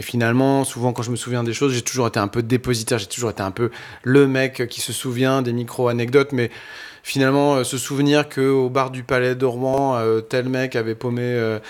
Et finalement, souvent, quand je me souviens des choses, j'ai toujours été un peu dépositaire, j'ai toujours été un peu le mec qui se souvient des micro-anecdotes, mais finalement, se souvenir qu'au bar du Palais de Rouen, tel mec avait paumé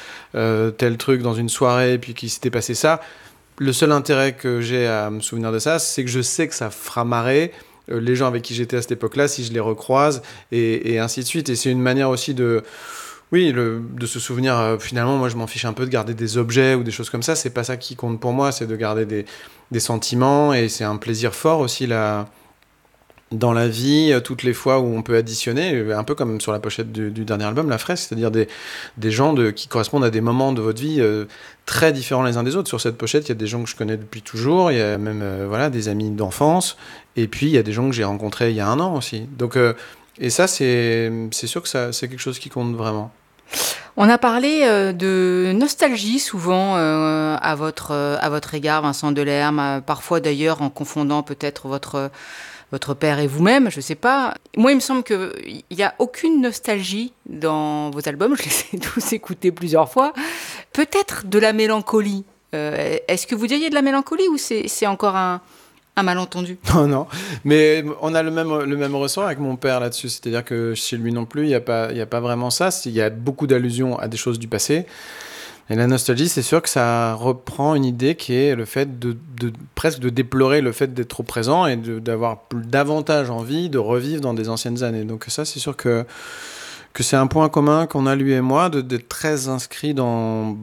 tel truc dans une soirée, et puis qu'il s'était passé ça, le seul intérêt que j'ai à me souvenir de ça, c'est que je sais que ça fera marrer les gens avec qui j'étais à cette époque-là, si je les recroise, et ainsi de suite. Et c'est une manière aussi de... Oui, de se souvenir, finalement, moi je m'en fiche un peu de garder des objets ou des choses comme ça, c'est pas ça qui compte pour moi, c'est de garder des sentiments, et c'est un plaisir fort aussi là, dans la vie, toutes les fois où on peut additionner, un peu comme sur la pochette du dernier album, La Fresque, c'est-à-dire des gens qui correspondent à des moments de votre vie très différents les uns des autres. Sur cette pochette, il y a des gens que je connais depuis toujours, il y a même voilà, des amis d'enfance, et puis il y a des gens que j'ai rencontrés il y a un an aussi. Donc, et ça, c'est sûr que c'est quelque chose qui compte vraiment. On a parlé de nostalgie souvent à votre égard, Vincent Delerme, parfois d'ailleurs en confondant peut-être votre père et vous-même, je ne sais pas. Moi, il me semble qu'il n'y a aucune nostalgie dans vos albums, je les ai tous écoutés plusieurs fois. Peut-être de la mélancolie. Est-ce que vous diriez de la mélancolie ou c'est encore un malentendu? Non, non, mais on a le même ressort avec mon père là-dessus, c'est-à-dire que chez lui non plus, il y a pas vraiment ça, il y a beaucoup d'allusions à des choses du passé, et la nostalgie, c'est sûr que ça reprend une idée qui est le fait de presque de déplorer le fait d'être trop présent et d'avoir davantage envie de revivre dans des anciennes années. Donc ça, c'est sûr que c'est un point commun qu'on a lui et moi, d'être très inscrit dans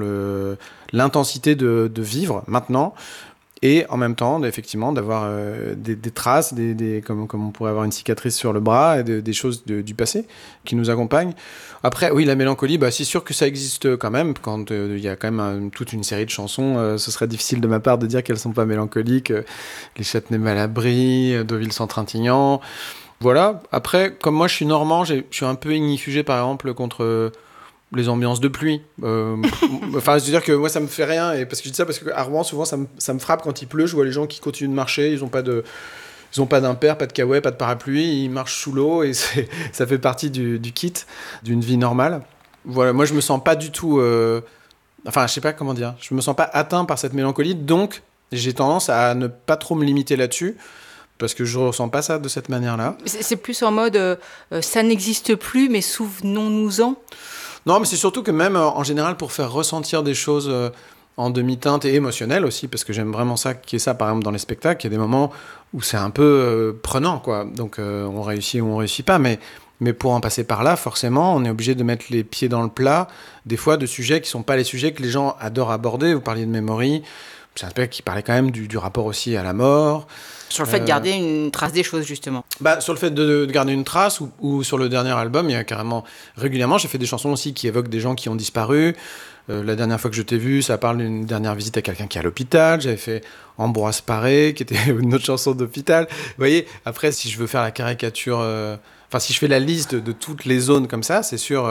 l'intensité de vivre maintenant, et en même temps, effectivement, d'avoir des traces, comme on pourrait avoir une cicatrice sur le bras, et des choses du passé qui nous accompagnent. Après, oui, la mélancolie, c'est sûr que ça existe quand même. Quand il y a quand même toute une série de chansons, ce serait difficile de ma part de dire qu'elles ne sont pas mélancoliques. Les Châtenay-Malabry, Deauville-Saint-Trintignant. Voilà. Après, comme moi, je suis normand, je suis un peu ignifugé, par exemple, contre les ambiances de pluie. Enfin, je veux dire que moi, ça me fait rien. Et parce que je dis ça parce qu'à Rouen, souvent, ça me frappe quand il pleut. Je vois les gens qui continuent de marcher. Ils n'ont pas d'impair, pas de caouet, pas de parapluie. Ils marchent sous l'eau et ça fait partie du kit d'une vie normale. Voilà, moi, je me sens pas du tout... Enfin, je sais pas comment dire. Je me sens pas atteint par cette mélancolie. Donc, j'ai tendance à ne pas trop me limiter là-dessus. Parce que je ressens pas ça de cette manière-là. C'est plus en mode ça n'existe plus, mais souvenons-nous-en. Non, mais c'est surtout que même en général, pour faire ressentir des choses en demi-teinte et émotionnelles aussi, parce que j'aime vraiment ça, qui est ça par exemple dans les spectacles, il y a des moments où c'est un peu prenant, quoi. Donc on réussit ou on réussit pas, mais pour en passer par là, forcément, on est obligé de mettre les pieds dans le plat, des fois de sujets qui sont pas les sujets que les gens adorent aborder. Vous parliez de Memory, c'est un spectacle qui parlait quand même du rapport aussi à la mort. Sur le fait de garder une trace des choses, justement. Sur le fait de garder une trace, ou sur le dernier album, il y a carrément... Régulièrement, j'ai fait des chansons aussi qui évoquent des gens qui ont disparu. La dernière fois que je t'ai vu, ça parle d'une dernière visite à quelqu'un qui est à l'hôpital. J'avais fait Ambroise Paré, qui était une autre chanson d'hôpital. Vous voyez, après, si je veux faire la caricature... si je fais la liste de toutes les zones comme ça, c'est sûr...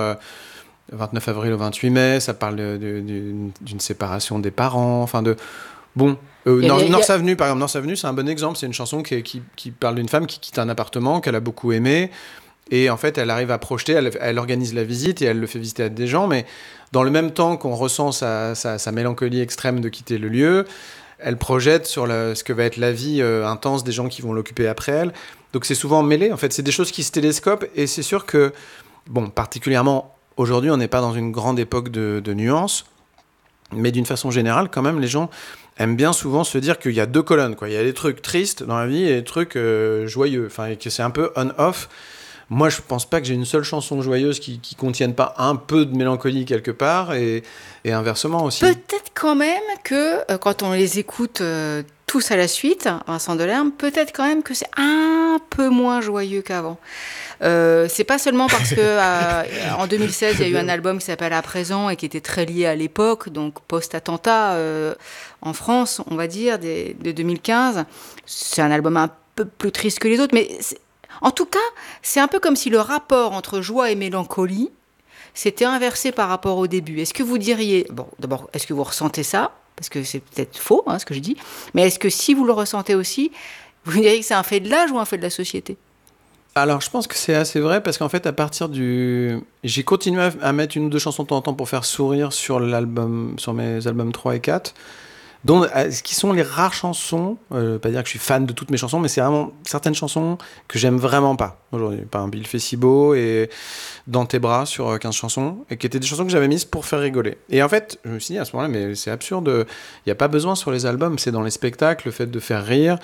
29 avril au 28 mai, ça parle d'une séparation des parents, enfin de... Bon, North Avenue, par exemple, North Avenue, c'est un bon exemple. C'est une chanson qui parle d'une femme qui quitte un appartement qu'elle a beaucoup aimé. Et en fait, elle arrive à projeter, elle organise la visite et elle le fait visiter à des gens. Mais dans le même temps qu'on ressent sa mélancolie extrême de quitter le lieu, elle projette sur ce que va être la vie intense des gens qui vont l'occuper après elle. Donc c'est souvent mêlé. En fait, c'est des choses qui se télescopent. Et c'est sûr que, bon, particulièrement aujourd'hui, on n'est pas dans une grande époque de nuances. Mais d'une façon générale, quand même, les gens aiment bien souvent se dire qu'il y a deux colonnes, quoi. Il y a des trucs tristes dans la vie et des trucs joyeux, et que c'est un peu on-off. Moi, je pense pas que j'ai une seule chanson joyeuse qui contienne pas un peu de mélancolie quelque part, et inversement aussi. Peut-être quand même que quand on les écoute tous à la suite, Vincent Delerme, peut-être quand même que c'est un peu moins joyeux qu'avant. C'est pas seulement parce que en 2016 il y a eu un album qui s'appelle À présent et qui était très lié à l'époque, donc post-attentat en France, on va dire, de 2015. C'est un album un peu plus triste que les autres, mais en tout cas, c'est un peu comme si le rapport entre joie et mélancolie s'était inversé par rapport au début. Est-ce que vous diriez, bon, d'abord, est-ce que vous ressentez ça? Parce que c'est peut-être faux, ce que je dis, mais est-ce que si vous le ressentez aussi, vous diriez que c'est un fait de l'âge ou un fait de la société? Alors, je pense que c'est assez vrai parce qu'en fait, à partir j'ai continué à mettre une ou deux chansons de temps en temps pour faire sourire sur mes albums 3 et 4. qui sont les rares chansons, pas dire que je suis fan de toutes mes chansons, mais c'est vraiment certaines chansons que j'aime vraiment pas aujourd'hui. Par exemple, Il fait si beau et Dans tes bras sur 15 chansons, et qui étaient des chansons que j'avais mises pour faire rigoler. Et en fait, je me suis dit à ce moment-là, mais c'est absurde, il n'y a pas besoin sur les albums, c'est dans les spectacles, le fait de faire rire.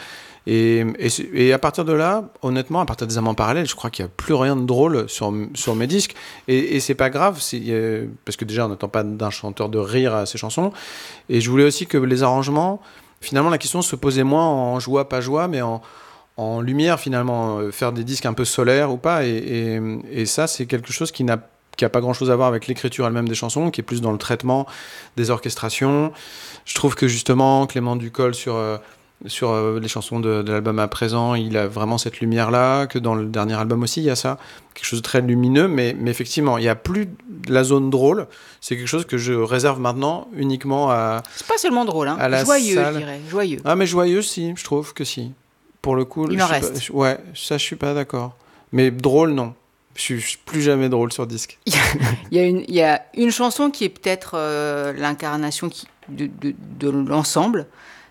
Et à partir de là, honnêtement, à partir des Amants parallèles, je crois qu'il n'y a plus rien de drôle sur mes disques. Et c'est pas grave, parce que déjà, on n'attend pas d'un chanteur de rire à ses chansons. Et je voulais aussi que les arrangements, finalement, la question se posait moins en joie, pas joie, mais en lumière, finalement. Faire des disques un peu solaires ou pas. Et ça, c'est quelque chose qui n'a pas grand-chose à voir avec l'écriture elle-même des chansons, qui est plus dans le traitement des orchestrations. Je trouve que justement, Clément Ducol sur les chansons de l'album à présent, il a vraiment cette lumière-là, que dans le dernier album aussi, il y a ça, quelque chose de très lumineux, mais effectivement, il n'y a plus de la zone drôle, c'est quelque chose que je réserve maintenant uniquement à... C'est pas seulement drôle, hein. À la joyeux, salle. je dirais, joyeux. Ah, mais joyeux, si, je trouve que si. Pour le coup... Il en reste. Ouais, ça, je suis pas d'accord. Mais drôle, non. Je suis plus jamais drôle sur disque. Il y a une chanson qui est peut-être l'incarnation de l'ensemble.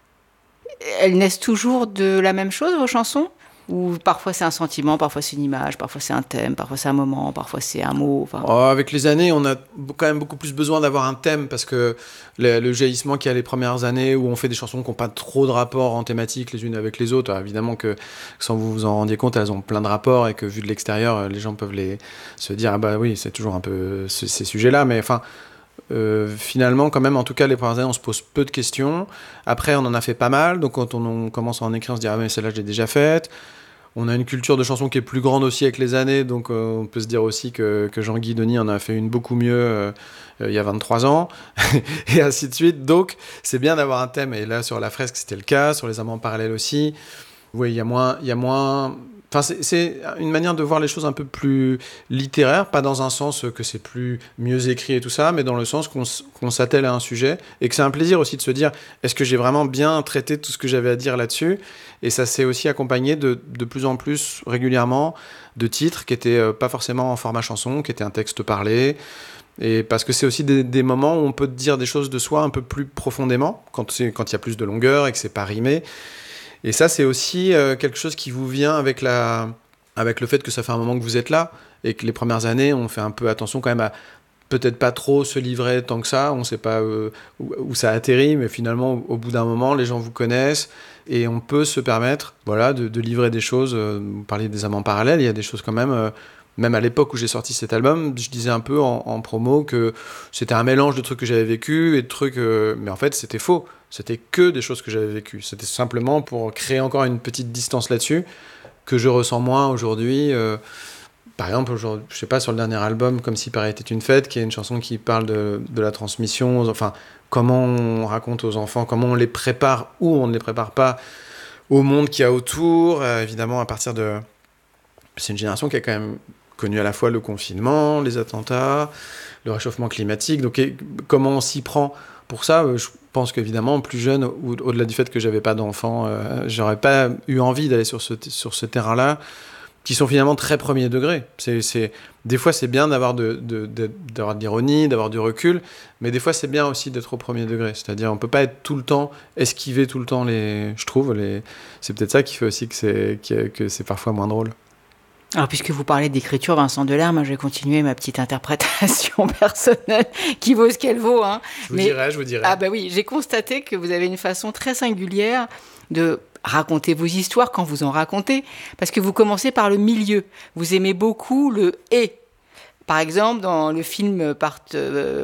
Elles naissent toujours de la même chose, vos chansons ? Ou parfois c'est un sentiment, parfois c'est une image, parfois c'est un thème, parfois c'est un moment, parfois c'est un mot. Enfin... Oh, avec les années, on a quand même beaucoup plus besoin d'avoir un thème, parce que le jaillissement qu'il y a les premières années où on fait des chansons qui n'ont pas trop de rapport en thématique les unes avec les autres, alors évidemment que sans vous vous en rendiez compte, elles ont plein de rapports, et que vu de l'extérieur, les gens peuvent se dire ah bah oui, c'est toujours un peu ces sujets-là, mais enfin... finalement, quand même, en tout cas, les premières années, on se pose peu de questions. Après, on en a fait pas mal. Donc, quand on commence à en écrire, on se dit ah mais celle-là, je l'ai déjà faite. On a une culture de chansons qui est plus grande aussi avec les années. Donc, on peut se dire aussi que Jean-Guy Denis en a fait une beaucoup mieux il y a 23 ans. Et ainsi de suite. Donc, c'est bien d'avoir un thème. Et là, sur La Fresque, c'était le cas. Sur Les Amants parallèles aussi. Oui, il y a moins... Enfin, c'est une manière de voir les choses un peu plus littéraire, pas dans un sens que c'est plus mieux écrit et tout ça, mais dans le sens qu'on s'attelle à un sujet, et que c'est un plaisir aussi de se dire, est-ce que j'ai vraiment bien traité tout ce que j'avais à dire là-dessus ? Et ça s'est aussi accompagné de plus en plus régulièrement de titres qui n'étaient pas forcément en format chanson, qui étaient un texte parlé, et parce que c'est aussi des moments où on peut dire des choses de soi un peu plus profondément, quand il y a plus de longueur et que c'est pas rimé. Et ça, c'est aussi quelque chose qui vous vient avec le fait que ça fait un moment que vous êtes là, et que les premières années, on fait un peu attention quand même à peut-être pas trop se livrer tant que ça, on ne sait pas où ça atterrit, mais finalement, au bout d'un moment, les gens vous connaissent, et on peut se permettre de livrer des choses. Vous parliez des Amants parallèles, il y a des choses quand même... Même à l'époque où j'ai sorti cet album, je disais un peu en promo que c'était un mélange de trucs que j'avais vécu et de trucs... mais en fait, c'était faux. C'était que des choses que j'avais vécues. C'était simplement pour créer encore une petite distance là-dessus, que je ressens moins aujourd'hui. Par exemple, je sais pas, sur le dernier album, Comme si Paris était une fête, qui est une chanson qui parle de la transmission, enfin, comment on raconte aux enfants, comment on les prépare ou on ne les prépare pas au monde qu'il y a autour. Évidemment, à partir de... C'est une génération qui a quand même connu à la fois le confinement, les attentats, le réchauffement climatique. Donc, comment on s'y prend pour ça ? Je pense qu'évidemment, plus jeune, au-delà du fait que j'avais pas d'enfants, j'aurais pas eu envie d'aller sur ce terrain-là, qui sont finalement très premier degré. Des fois, c'est bien d'avoir de l'ironie, d'avoir du recul, mais des fois, c'est bien aussi d'être au premier degré. C'est-à-dire, on peut pas être tout le temps, esquiver tout le temps je trouve, c'est peut-être ça qui fait aussi que c'est parfois moins drôle. Alors, puisque vous parlez d'écriture, Vincent Delerme, je vais continuer ma petite interprétation personnelle qui vaut ce qu'elle vaut. Hein. Je vous dirai. Ah bah oui, j'ai constaté que vous avez une façon très singulière de raconter vos histoires quand vous en racontez, parce que vous commencez par le milieu. Vous aimez beaucoup le « et ». Par exemple, dans le film partie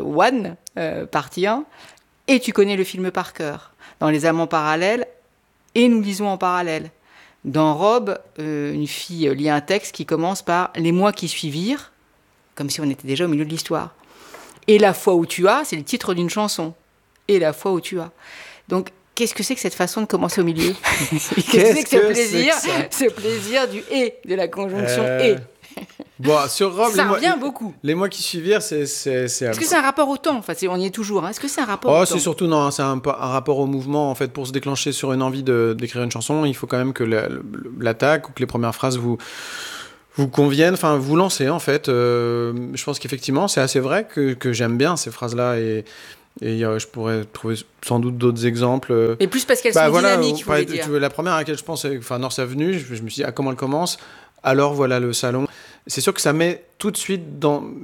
1, « et tu connais le film par cœur ». Dans Les Amants parallèles, « et nous lisons en parallèle ». Dans Robe, une fille lit un texte qui commence par « les mois qui suivirent », comme si on était déjà au milieu de l'histoire. Et « la fois où tu as », c'est le titre d'une chanson. « Et la fois où tu as ». Donc, qu'est-ce que c'est que cette façon de commencer au milieu ? Qu'est-ce que c'est ce plaisir du « et », de la conjonction « et ». Bon, sur Robe, ça revient beaucoup. Les mois qui suivirent, c'est... Est-ce que c'est un rapport au temps ? Enfin, on y est toujours. Hein. Est-ce que c'est un rapport au temps ? C'est surtout, non, c'est un rapport au mouvement. En fait, pour se déclencher sur une envie d'écrire une chanson, il faut quand même que l'attaque ou que les premières phrases vous conviennent, enfin, vous lancez, en fait. Je pense qu'effectivement, c'est assez vrai que j'aime bien ces phrases-là. Et je pourrais trouver sans doute d'autres exemples. Mais plus parce qu'elles sont dynamiques, vous voulez dire. La première à laquelle je pense, c'est North Avenue. Je me suis dit, comment elle commence? Alors voilà le salon. C'est sûr que ça met tout de suite